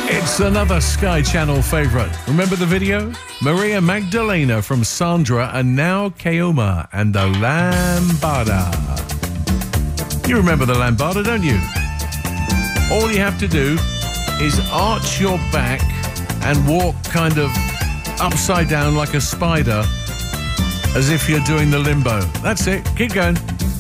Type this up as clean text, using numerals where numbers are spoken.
It's another Sky Channel favourite. Remember the video? Maria Magdalena from Sandra and now Keoma and the Lambada. You remember the Lambada, don't you? All you have to do is arch your back and walk kind of upside down like a spider as if you're doing the limbo. That's it. Keep going.